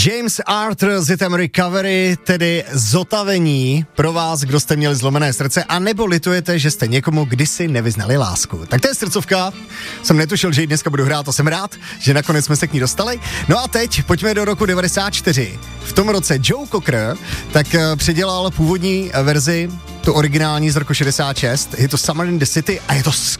James Arthur z Item Recovery, tedy zotavení pro vás, kdo jste měli zlomené srdce a nebo litujete, že jste někomu kdysi nevyznali lásku. Tak to je srdcovka, jsem netušil, že ji dneska budu hrát a jsem rád, že nakonec jsme se k ní dostali. No a teď pojďme do roku 94. V tom roce Joe Cocker tak předělal původní verzi, tu originální z roku 66, je to Summer in the City a je to